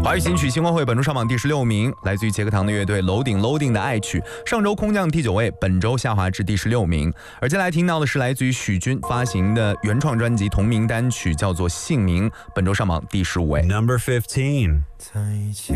华语新曲新歌会本周上榜第16名，来自于杰克唐的乐队楼顶 Loading 的爱曲，上周空降第9位，本周下滑至第16名。而接下来听到的是来自于许君发行的原创专辑同名单曲，叫做《姓名》，本周上榜第15位。 Number 15。 在一起